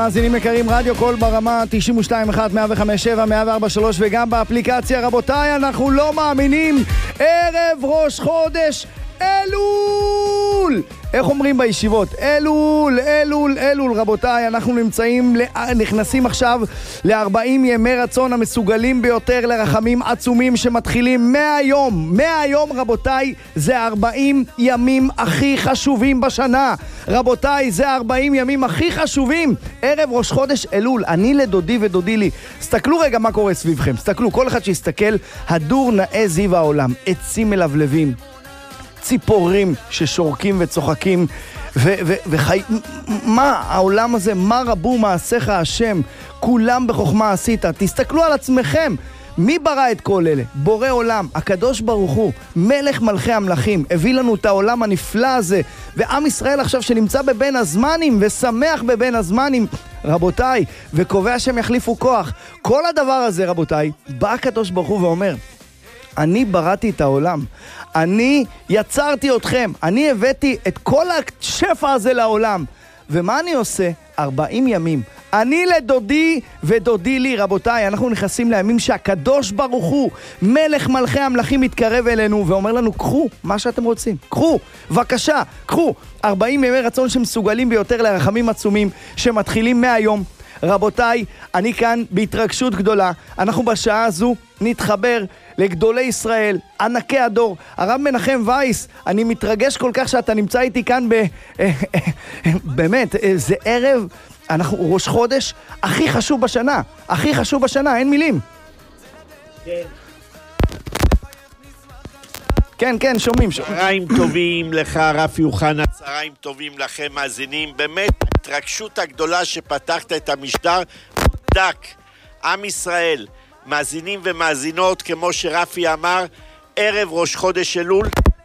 מאזינים יקרים, רדיו קול ברמה 92.1, 105.7, 104.3 וגם באפליקציה. רבותיי, אנחנו לא מאמינים, ערב ראש חודש אלול. איך אומרים בישיבות? אלול, אלול, אלול. רבותיי, אנחנו נכנסים עכשיו ל-40 ימי רצון המסוגלים ביותר לרחמים עצומים שמתחילים 100 יום, רבותיי, זה 40 ימים הכי חשובים בשנה. רבותיי, זה 40 ימים הכי חשובים. ערב ראש חודש אלול, אני לדודי ודודי לי. סתכלו רגע מה קורה סביבכם. סתכלו, כל אחד שיסתכל, הדור נאה זיו העולם, עצים מלבלבים, ציפורים ששורקים וצוחקים מה העולם הזה, מה רבו מעשיך השם, כולם בחוכמה עשית. תסתכלו על עצמכם, מי ברא את כל אלה? בורא עולם, הקדוש ברוך הוא, מלך מלכי המלכים, הביא לנו את העולם הנפלא הזה, ועם ישראל עכשיו שנמצא בבין הזמנים ושמח בבין הזמנים, רבותיי, וקובע שהם יחליפו כוח. כל הדבר הזה, רבותיי, בא הקדוש ברוך הוא ואומר, אני בראתי את העולם, אני יצרתי אתכם, אני הבאתי את כל השפע הזה לעולם. ומה אני עושה? 40 ימים. אני לדודי ודודי לי. רבותיי, אנחנו נכנסים לימים שהקדוש ברוך הוא, מלך מלכי המלכים, מתקרב אלינו ואומר לנו, קחו מה שאתם רוצים, קחו, בבקשה, קחו. 40 ימי רצון שמסוגלים ביותר לרחמים עצומים שמתחילים מהיום. רבותיי, אני כאן בהתרגשות גדולה. אנחנו בשעה הזו נתחבר לגדולי ישראל, ענקי הדור. הרב מנחם וייס, אני מתרגש כל כך שאתה נמצא איתי כאן באמת, זה ערב, אנחנו ראש חודש הכי חשוב בשנה, הכי חשוב בשנה, אין מילים. כן, שומעים. צהריים טובים לך רפי אוחנה, צהריים טובים לכם מאזינים. באמת, ההתרגשות הגדולה שפתחת את המשדר מודק. עם ישראל, מאזינים ומאזינות, כמו שרפי אמר, ערב ראש חודש אלול.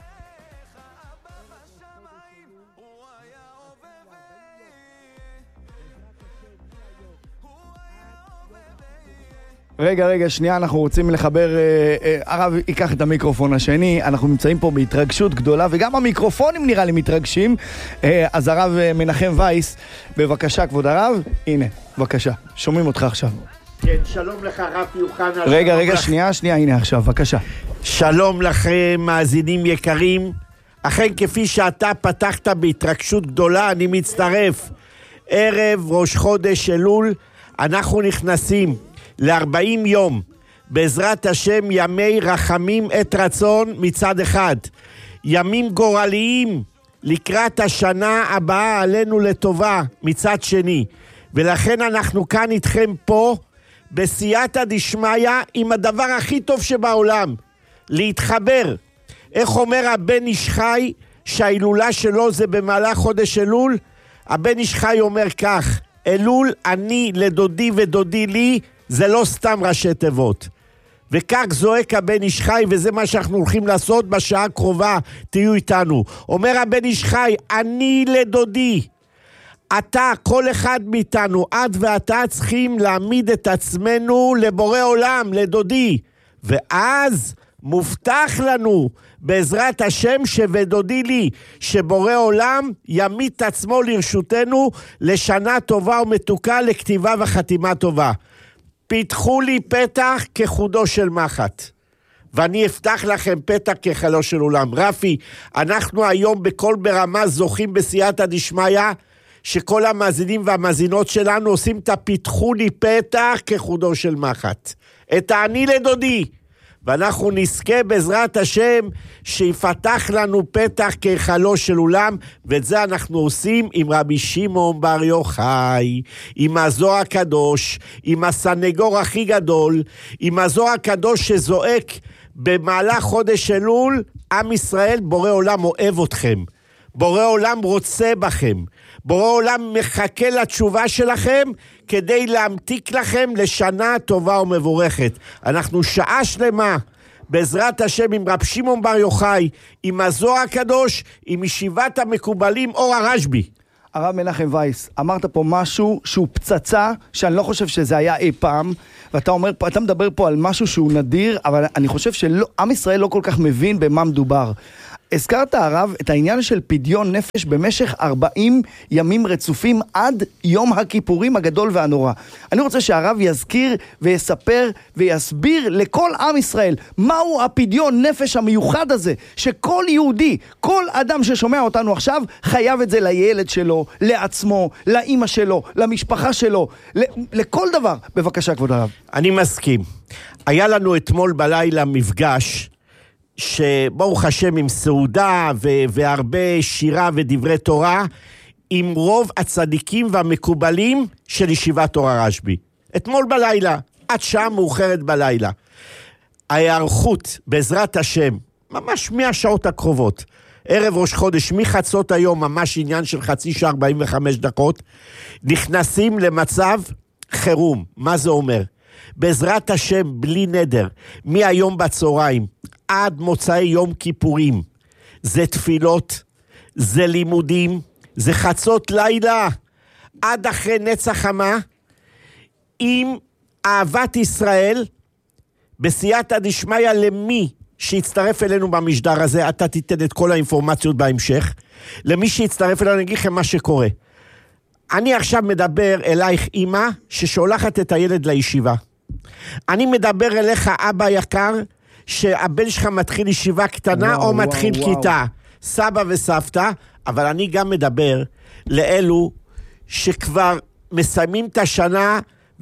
רגע, שנייה, אנחנו רוצים לחבר, הרב ייקח את המיקרופון השני, אנחנו נמצאים פה בהתרגשות גדולה, וגם המיקרופונים נראה לי מתרגשים, אז הרב מנחם וייס, בבקשה כבוד הרב, הנה, בבקשה, שומעים אותך עכשיו. כן, שלום לך רפי אוחנה. רגע, שנייה, הנה עכשיו, בבקשה. שלום לכם מאזינים יקרים, אכן כפי שאתה פתחת בהתרגשות גדולה, אני מצטרף. ערב ראש חודש אלול, אנחנו נכנסים ל-40 יום, בעזרת השם ימי רחמים את רצון מצד אחד, ימים גורליים לקראת השנה הבאה עלינו לטובה מצד שני, ולכן אנחנו כאן איתכם פה בסייעתא דשמיא עם הדבר הכי טוב שבעולם, להתחבר. איך אומר הבן איש חי שההילולה שלו זה במהלך חודש אלול? הבן איש חי אומר כך, אלול אני לדודי ודודי לי, זה לא סתם ראשי תיבות. וכך זועק הבן איש חי, וזה מה שאנחנו הולכים לעשות בשעה הקרובה, תהיו איתנו. אומר הבן איש חי, אני לדודי. אתה, כל אחד מאיתנו, את ואתה צריכים להעמיד את עצמנו לבורא עולם, לדודי. ואז מובטח לנו, בעזרת השם שבדודי לי, שבורא עולם יעמיד את עצמו לרשותנו לשנה טובה ומתוקה, לכתיבה וחתימה טובה. פיתחו לי פתח כחודו של מחט, ואני אפתח לכם פתח כחלו של עולם. רפי, אנחנו היום בכל ברמה זוכים בסייעתא דשמיא, שכל המאזינים והמאזינות שלנו עושים את הפיתחו לי פתח כחודו של מחט. את העני לדודי. ואנחנו נזכה בעזרת השם שיפתח לנו פתח כחלו של עולם, ואת זה אנחנו עושים עם רבי שמעון בר יוחאי, עם הזוהר הקדוש, עם הסנגור הכי גדול, עם הזוהר הקדוש שזועק במהלך חודש אלול, עם ישראל, בורא עולם אוהב אתכם, בורא עולם רוצה בכם, בורא עולם מחכה לתשובה שלכם, כדי להמתיק לכם לשנה טובה ומבורכת. אנחנו שעה שלמה, בעזרת השם, עם רב שמעון בר יוחאי, עם הזוהר הקדוש, עם ישיבת המקובלים אור הרשב"י. הרב מנחם וייס, אמרת פה משהו שהוא פצצה, שאני לא חושב שזה היה אי פעם, ואתה אומר, אתה מדבר פה על משהו שהוא נדיר, אבל אני חושב שעם ישראל לא כל כך מבין במה מדובר. הזכרת הרב את העניין של פדיון נפש במשך 40 ימים רצופים עד יום הכיפורים הגדול והנורא. אני רוצה שהרב יזכיר ויספר ויסביר לכל עם ישראל מהו הפדיון נפש המיוחד הזה, שכל יהודי, כל אדם ששומע אותנו עכשיו חייב את זה לילד שלו, לעצמו, לאמא שלו, למשפחה שלו, לכל דבר. בבקשה כבוד הרב. אני מסכים. היה לנו אתמול בלילה מפגש שברוך השם עם סעודה והרבה שירה ודברי תורה עם רוב הצדיקים והמקובלים של ישיבת תורה רשב"י. אתמול בלילה, עד שעה מאוחרת בלילה. ההיערכות בעזרת השם, ממש מהשעות הקרובות, ערב ראש חודש, מחצות היום, ממש עניין של חצי שעה 45 דקות, נכנסים למצב חירום. מה זה אומר? בעזרת השם, בלי נדר, מהיום בצהריים, עד מוצאי יום כיפורים, זה תפילות, זה לימודים, זה חצות לילה, עד אחרי נצח חמה, עם אהבת ישראל, בסייעתא דשמיא למי שיצטרף אלינו במשדר הזה, אתה תיתן את כל האינפורמציות בהמשך, למי שיצטרף אלינו, אני אגיד לכם מה שקורה. אני עכשיו מדבר אלייך אמא, ששולחת את הילד לישיבה. אני מדבר אליך אבא יקר, שהבן שלך מתחיל ישיבה קטנה, או מתחיל כיתה, סבא וסבתא, אבל אני גם מדבר לאלו שכבר מסיימים את השנה,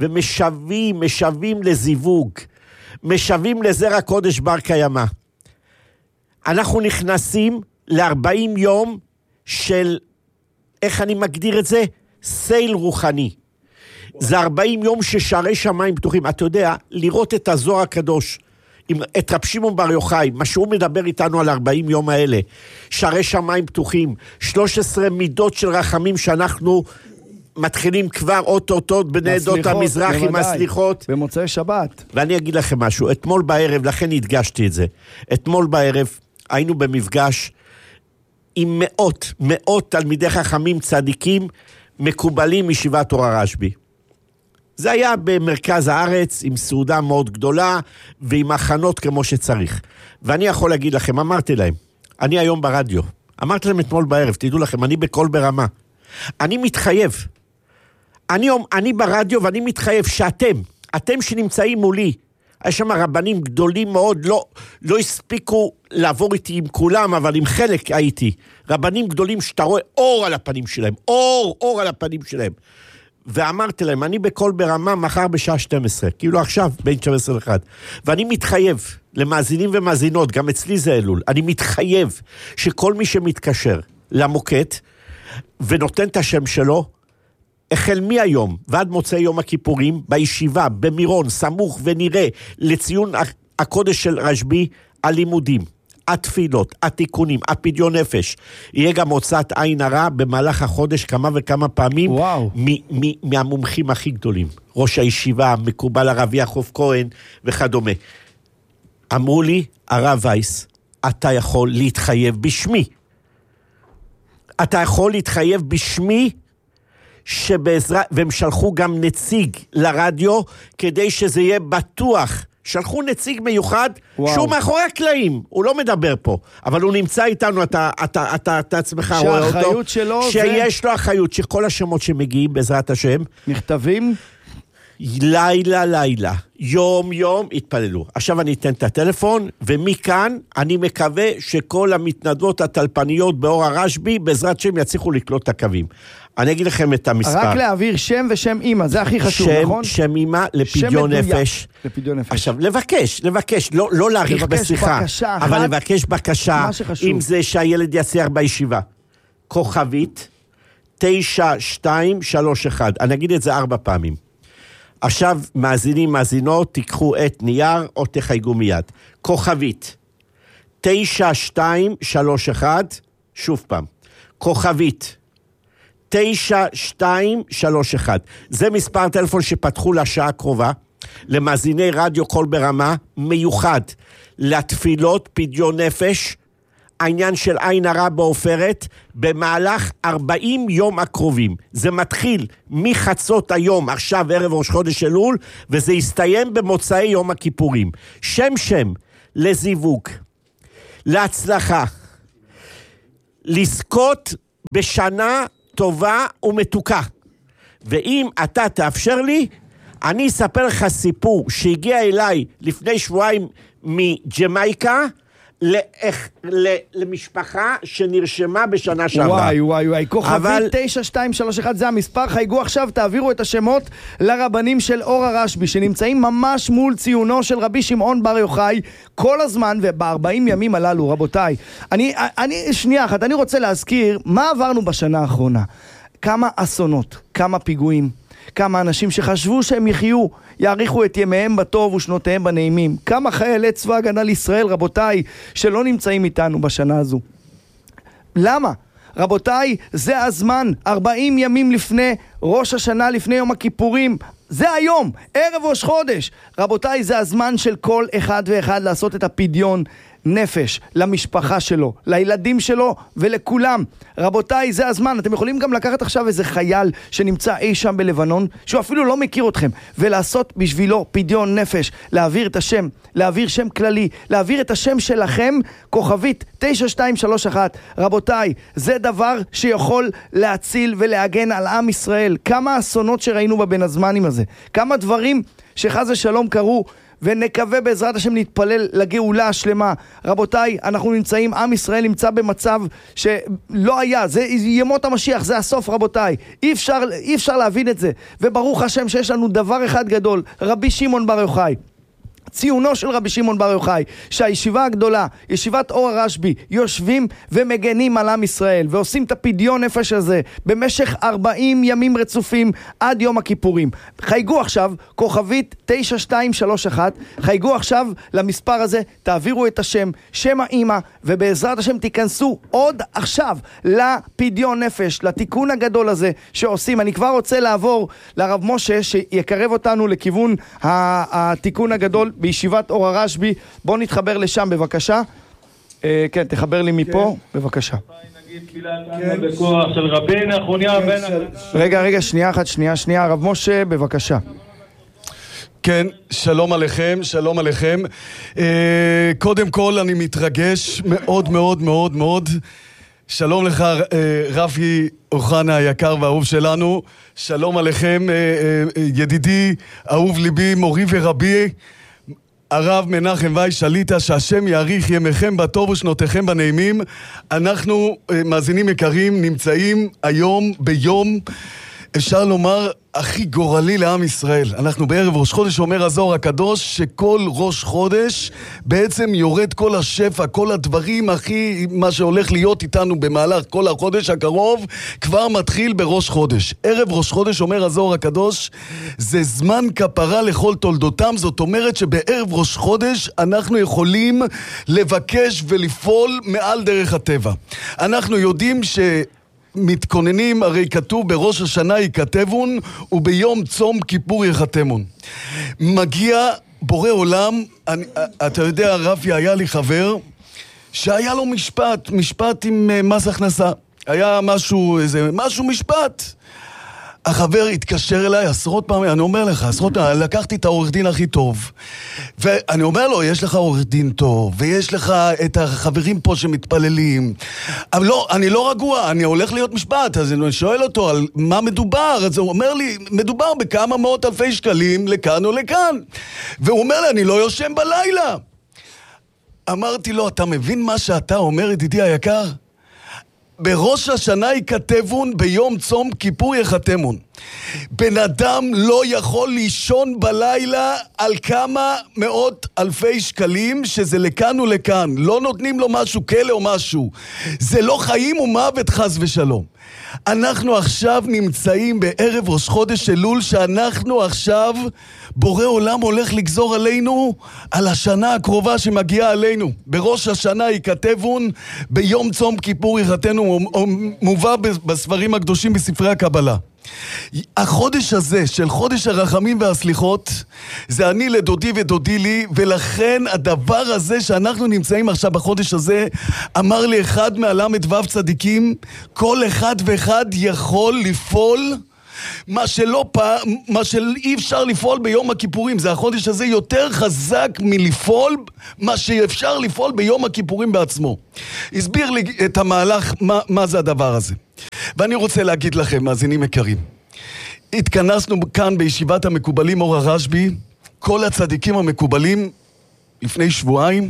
ומשווים לזיווג, משווים לזרע קודש בר קיימא. אנחנו נכנסים ל-40 יום של, איך אני מגדיר את זה? סייל רוחני. זה 40 יום ששערי שמיים פתוחים. אתה יודע, לראות את הזוהר הקדוש, את רב שמעון בר יוחאי, מה שהוא מדבר איתנו על 40 יום האלה, שערי שמיים פתוחים, 13 מידות של רחמים שאנחנו מתחילים כבר אוטוטות בני עדות המזרח עם הסליחות. במוצאי שבת. ואני אגיד לכם משהו, אתמול בערב, לכן הדגשתי את זה, אתמול בערב היינו במפגש עם מאות תלמידי חכמים צדיקים, מקובלים מישיבת תורה רשב"י. זה היה במרכז הארץ, עם סעודה מאוד גדולה, ועם הכנות כמו שצריך. ואני יכול להגיד לכם, אמרתי להם, אני היום ברדיו, אמרתי להם אתמול בערב, תדעו לכם, אני בכל ברמה. אני מתחייב, אני ברדיו ואני מתחייב שאתם שנמצאים מולי, יש שם רבנים גדולים מאוד, לא הספיקו לעבור איתי עם כולם, אבל עם חלק הייתי. רבנים גדולים שאתה רואה אור על הפנים שלהם, אור על הפנים שלהם. ואמרתי להם, אני בכל ברמה מחר בשעה 12, כאילו עכשיו בין 12 ל-1. ואני מתחייב למאזינים ומאזינות, גם אצלי זה אלול, אני מתחייב שכל מי שמתקשר למוקד ונותן את השם שלו, החל מהיום ועד מוצאי יום הכיפורים, בישיבה, במירון, סמוך ונראה לציון הקודש של רשב"י, הלימודים, התפילות, התיקונים, הפדיון נפש. יהיה גם הוצאת עין הרע במהלך החודש כמה וכמה פעמים, מהמומחים הכי גדולים. ראש הישיבה, מקובל הרב יעקב כהן וכדומה. אמרו לי, הרב וייס, אתה יכול להתחייב בשמי. אתה יכול להתחייב בשמי, והם שלחו גם נציג לרדיו, כדי שזה יהיה בטוח. שלחו נציג מיוחד, שהוא מאחורי הקלעים, הוא לא מדבר פה, אבל הוא נמצא איתנו, אתה עצמך רואה אותו, שיש לו אחריות, שכל השמות שמגיעים בעזרת השם, מכתבים, לילה, יום, התפללו. עכשיו אני אתן את הטלפון, ומכאן אני מקווה שכל המתנדבות הטלפניות באור הרשב"י, בעזרת שם יצליחו לקלוט את הקווים. אני אגיד לכם את המספר. רק להעביר שם ושם אמא, זה הכי חשוב, נכון? שם אמא לפדיון נפש. עכשיו, לבקש, לא להאריך בשיחה, אבל לבקש בקשה, אם זה שהילד יצליח בישיבה. כוכבית 9231, אני אגיד את זה 4 פעמים. עכשיו, מאזינים, מאזינות, תיקחו את נייר או תחייגו מיד. כוכבית 9231, שוב פעם. כוכבית 9231. זה מספר טלפון שפתחו לשעה הקרובה, למאזיני רדיו קול ברמה, מיוחד לתפילות פדיון נפש, העניין של עין הרע בעופרת, במהלך 40 יום הקרובים. זה מתחיל מחצות היום, עכשיו ערב ראש חודש אלול, וזה יסתיים במוצאי יום הכיפורים. שם לזיווג, להצלחה, לזכות בשנה טובה ומתוקה. ואם אתה תאפשר לי, אני אספר לך סיפור שהגיע אליי לפני שבועיים מג'מייקה, למשפחה שנרשמה בשנה שעברה. וואי, כוכבית 9231 זה המספר. חייגו עכשיו, תעבירו את השמות לרבנים של אור הרשב"י שנמצאים ממש מול ציונו של רבי שמעון בר יוחאי כל הזמן, וב-40 ימים הללו, רבותיי, שנייה אחת, אני רוצה להזכיר מה עברנו בשנה האחרונה. כמה אסונות, כמה פיגועים, כמה אנשים שחשבו שהם יאריכו את ימיהם בטוב ושנותיהם בנעימים. כמה חיילי צבא הגנה לישראל, רבותיי, שלא נמצאים איתנו בשנה הזו. למה? רבותיי, זה הזמן, 40 ימים לפני ראש השנה, לפני יום הכיפורים. זה היום, ערב ראש חודש. רבותיי, זה הזמן של כל אחד ואחד לעשות את הפדיון נפש למשפחה שלו, לילדים שלו ולכולם. רבותיי, זה הזמן. אתם יכולים גם לקחת עכשיו איזה חייל שנמצא אי שם בלבנון, שהוא אפילו לא מכיר אתכם, ולעשות בשבילו פדיון נפש, להעביר את השם, להעביר שם כללי, להעביר את השם שלכם, כוכבית 9231. רבותיי, זה דבר שיכול להציל ולהגן על עם ישראל. כמה אסונות שראינו בבין הזמנים הזה, כמה דברים שחס ושלום קרו, ונקווה בעזרת השם להתפלל לגאולה השלמה. רבותיי, אנחנו נמצאים, עם ישראל נמצא במצב שלא היה, זה ימות המשיח, זה הסוף רבותיי. אי אפשר להבין את זה. וברוך השם שיש לנו דבר אחד גדול, רבי שמעון בר יוחאי. ציונו של רבי שמעון בר יוחאי, שהישיבה הגדולה, ישיבת אור הרשב"י, יושבים ומגנים על עם ישראל, ועושים את הפדיון נפש הזה, במשך 40 ימים רצופים, עד יום הכיפורים. חייגו עכשיו, כוכבית 9231, חייגו עכשיו למספר הזה, תעבירו את השם, שם האמא, ובעזרת השם תיכנסו עוד עכשיו, לפדיון נפש, לתיקון הגדול הזה, שעושים. אני כבר רוצה לעבור לרב משה, שיקרב אותנו לכיוון התיקון הגדול, בישיבת אור הרשב"י. בוא נתחבר לשם בבקשה. כן, תחבר לי מפה בבקשה. רגע, שנייה, רב משה בבקשה. כן, שלום עליכם, שלום עליכם. קודם כל אני מתרגש מאוד מאוד מאוד מאוד. שלום לך רפי אוחנה היקר והאהוב שלנו. שלום עליכם ידידי, אהוב ליבי, מורי ורבי הרב מנחם וייס שליטה, שהשם יאריך ימיכם בטוב ושנותיכם בנעימים. אנחנו מאזינים יקרים נמצאים היום ביום, אפשר לומר, הכי גורלי לעם ישראל. אנחנו בערב ראש חודש, אומר הזוהר הקדוש, שכל ראש חודש בעצם יורד כל השפע, כל הדברים הכי, מה שהולך להיות איתנו במהלך כל החודש הקרוב, כבר מתחיל בראש חודש. ערב ראש חודש, אומר הזוהר הקדוש, זה זמן כפרה לכל תולדותם. זאת אומרת שבערב ראש חודש אנחנו יכולים לבקש ולפעול מעל דרך הטבע. אנחנו יודעים מתכוננים, הרי כתוב בראש השנה ייכתבון וביום צום כיפור יחתמון. מגיע בורא עולם. אתה יודע, רפי, היה לי חבר שהיה לו משפט עם מס הכנסה. היה משהו משפט. החבר התקשר אליי עשרות פעמים, אני אומר לך, לקחתי את העורך דין הכי טוב. ואני אומר לו, יש לך עורך דין טוב, ויש לך את החברים פה שמתפללים. אבל לא, אני לא רגוע, אני הולך להיות משפט. אז אני שואל אותו על מה מדובר, אז הוא אומר לי, מדובר בכמה מאות אלפי שקלים לכאן או לכאן. והוא אומר לי, אני לא יושן בלילה. אמרתי לו, אתה מבין מה שאתה אומר, ידידי היקר? בראש השנה ייכתבון, ביום צום כיפור יחתמון. בן אדם לא יכול לישון בלילה על כמה מאות אלפי שקלים, שזה לכאן ולכאן. לא נותנים לו משהו, כלא או משהו. זה לא חיים ומוות, חס ושלום. אנחנו עכשיו נמצאים בערב ראש חודש אלול, שאנחנו עכשיו, בורא עולם הולך לגזור עלינו על השנה הקרובה שמגיעה עלינו. בראש השנה ייכתבון, ביום צום כיפור יחתנו, מובא בספרים הקדושים בספרי הקבלה. החודש הזה של חודש הרחמים והסליחות, זה אני לדודי ודודי לי, ולכן הדבר הזה שאנחנו נמצאים עכשיו בחודש הזה, אמר לי אחד מהל"ו צדיקים, כל אחד ואחד יכול לפעול מה שאי אפשר לפעול ביום הכיפורים. זה החודש הזה יותר חזק מלפעול מה שאפשר לפעול ביום הכיפורים בעצמו. הסביר לי את המהלך, מה זה הדבר הזה. ואני רוצה להגיד לכם, מאזינים יקרים, התכנסנו כאן בישיבת המקובלים אור הרשב"י, כל הצדיקים המקובלים, לפני שבועיים,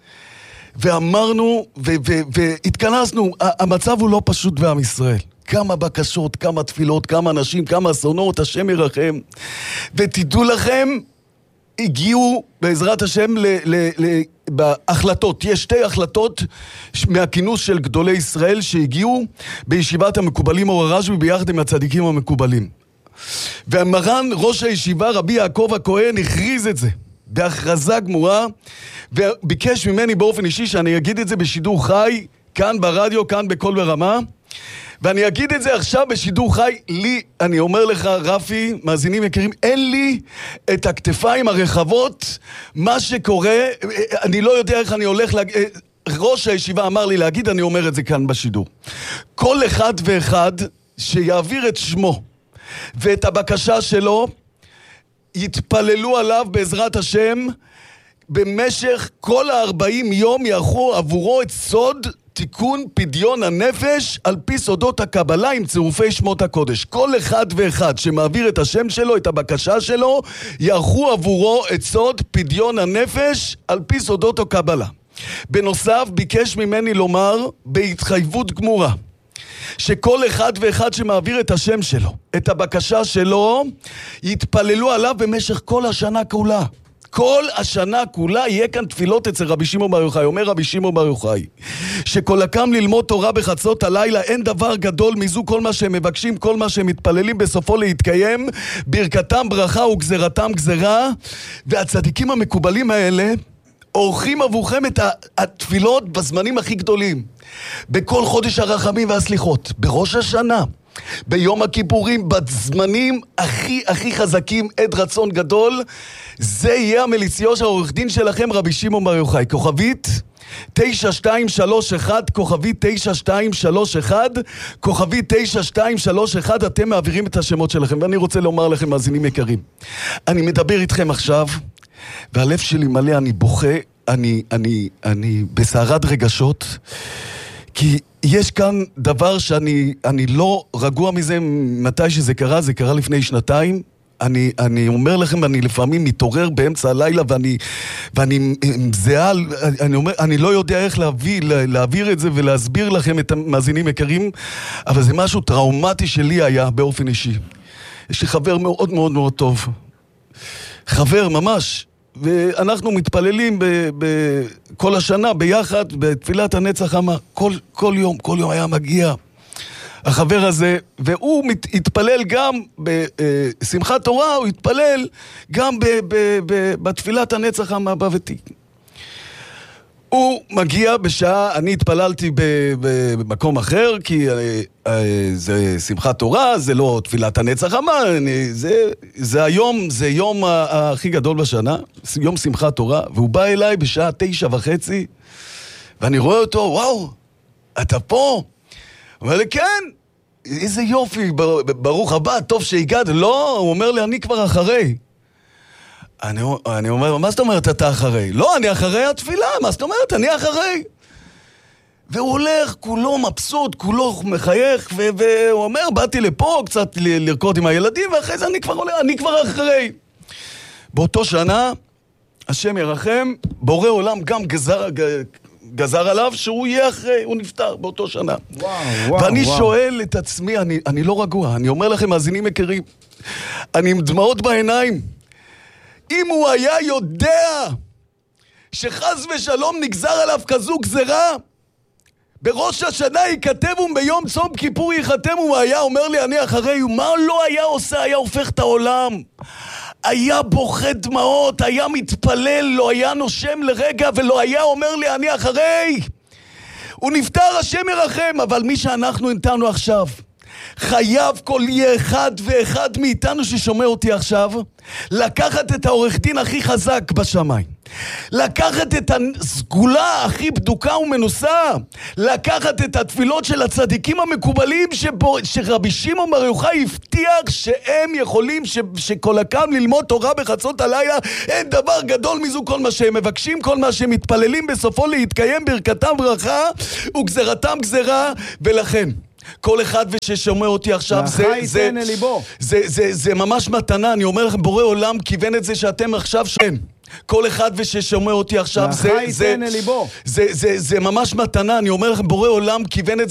ואמרנו, והתכנסנו, המצב הוא לא פשוט בעם ישראל. כמה בקשות, כמה תפילות, כמה אנשים, כמה אסונות, השם ירחם. ותדעו לכם, הגיעו בעזרת השם בהחלטות. יש 2 החלטות מהכינוס של גדולי ישראל שהגיעו בישיבת המקובלים אור הרשב"י ביחד עם הצדיקים המקובלים. והמרן ראש הישיבה רבי יעקב הכהן הכריז את זה בהכרזה גמורה, וביקש ממני באופן אישי שאני אגיד את זה בשידור חי, כאן ברדיו, כאן בכל ברמה, ואני אגיד את זה עכשיו בשידור חי. לי, אני אומר לך רפי, מאזינים יקרים, אין לי את הכתפיים הרחבות, מה שקורה, אני לא יודע איך אני הולך ראש הישיבה אמר לי להגיד, אני אומר את זה כאן בשידור. כל אחד ואחד שיעביר את שמו ואת הבקשה שלו, יתפללו עליו בעזרת השם, במשך כל 40 יום יערכו עבורו את סוד תיקון פדיון הנפש על פי סודות הקבלה עם צירופי שמות הקודש. כל אחד ואחד שמעביר את השם שלו, את הבקשה שלו, יערכו עבורו את סוד פדיון הנפש על פי סודות הקבלה. בנוסף, ביקש ממני לומר בהתחייבות גמורה, שכל אחד ואחד שמעביר את השם שלו, את הבקשה שלו, יתפללו עליו במשך כל השנה כולה. כל השנה כולה יהיה כאן תפילות אצל רבי שמעון בר יוחאי. אומר רבי שמעון בר יוחאי, שכל הקם ללמוד תורה בחצות הלילה, אין דבר גדול מזו. כל מה שהם מבקשים, כל מה שהם מתפללים, בסופו להתקיים, ברכתם ברכה וגזרתם גזרה. והצדיקים המקובלים האלה עורכים עבורכם את התפילות בזמנים הכי גדולים, בכל חודש הרחמים והסליחות, בראש השנה, ביום הכיפורים, בזמנים הכי חזקים, עד רצון גדול. זה יהיה המליציו של העורך דין שלכם, רבי שמעון בר יוחאי. כוכבית 9231, כוכבית 9231, כוכבית 9231, אתם מעבירים את השמות שלכם. ואני רוצה לומר לכם, מאזינים יקרים, אני מדבר איתכם עכשיו, והלב שלי מלא, אני בוכה, אני בסערת רגשות, כי יש כאן דבר שאני לא רגוע מזה. מתי שזה קרה, זה קרה לפני 2 אני אומר לכם, אני לפעמים מתעורר באמצע הלילה ואני זהל, אני לא יודע איך להעביר את זה ולהסביר לכם, את המאזינים יקרים, אבל זה משהו טראומטי שלי היה באופן אישי. יש לי חבר מאוד מאוד מאוד טוב, חבר ממש, ואנחנו מתפללים כל השנה ביחד בתפילת הנצח חמה. כל יום היה מגיע החבר הזה, והוא התפלל גם בשמחת תורה, הוא התפלל גם בתפילת הנצח חמה בוותיק. הוא מגיע בשעה, אני התפללתי במקום אחר, כי זה שמחת תורה, זה לא תפילת הנצח חמה, זה היום, זה יום הכי גדול בשנה, יום שמחת תורה, והוא בא אליי בשעה 9:30, ואני רואה אותו, וואו, אתה פה? הוא אומר לי, כן, איזה יופי, ברוך הבא, טוב שהגעת. לא, הוא אומר לי, אני כבר אחרי. אני אומר, מה זאת אומרת אתה אחרי? לא, אני אחרי התפילה, מה זאת אומרת? אני אחרי. והוא הולך, כולו מבסוט, כולו מחייך, והוא אומר, באתי לפה קצת לרקוד עם הילדים, ואחרי זה אני כבר אחרי. באותו שנה, השם ירחם, בורא עולם גם גזר עליו שהוא יהיה אחרי, הוא נפטר באותו שנה. ואני שואל את עצמי, אני לא רגוע, אני אומר לכם, מאזינים יקרים, אני עם דמעות בעיניים. אם הוא היה יודע שחס ושלום נגזר עליו כזו גזרה, בראש השנה ייכתב וביום צום כיפור ייחתם, הוא היה אומר לי אני אחרי, מה לא היה עושה? היה הופך את העולם, היה בוכה דמעות, היה מתפלל, לא היה נושם לרגע ולא היה אומר לי אני אחרי. הוא נפטר, השם ירחם. אבל מי שאנחנו נתנו עכשיו, חייב כל אחד ואחד מאיתנו ששומע אותי עכשיו לקחת את העורך דין הכי חזק בשמיים, לקחת את הסגולה הכי בדוקה ומנוסה, לקחת את התפילות של הצדיקים המקובלים שרבי שמעון בר יוחאי הבטיח שהם יכולים שכל הקם ללמוד תורה בחצות הלילה. אין דבר גדול מזו. כל מה שהם מבקשים, כל מה שהם מתפללים, בסופו להתקיים ברכתם ברכה וגזרתם גזרה. ולכן כל אחד ששומע אותי עכשיו זה ממש מתנה. אני אומר לכם, בורא עולם כיוון את זה שאתם עכשיו שם. כל אחד ששומע אותי עכשיו זה ממש מתנה. אני אומר לכם, בורא עולם כיוון את זה